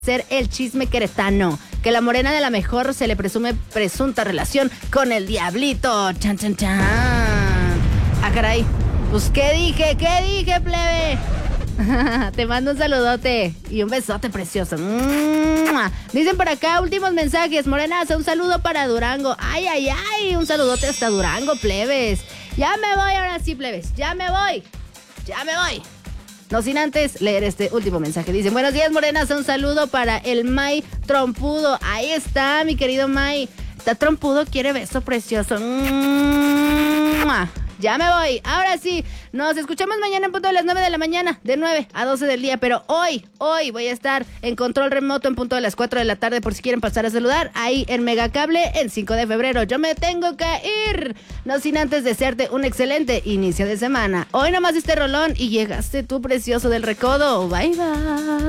ser el chisme queretano, que la morena de la mejor se le presume presunta relación con el diablito. Chan, chan, chan. Ah, caray. Pues, ¿qué dije, plebe? Te mando un saludote y un besote precioso. Dicen por acá, últimos mensajes. Morenaza, un saludo para Durango. Ay, ay, ay, un saludote hasta Durango, plebes. Ya me voy ahora sí, plebes. Ya me voy. No sin antes leer este último mensaje. Dicen, buenos días, Morenaza, un saludo para el May Trompudo. Ahí está, mi querido May. Está trompudo, quiere beso precioso. Ya me voy. Ahora sí, nos escuchamos mañana en punto de las 9 de la mañana, de 9 a 12 del día. Pero hoy voy a estar en control remoto en punto de las 4 de la tarde por si quieren pasar a saludar ahí en Megacable en 5 de febrero. Yo me tengo que ir. No sin antes desearte un excelente inicio de semana. Hoy nomás este rolón y llegaste tú, precioso del recodo. Bye, bye.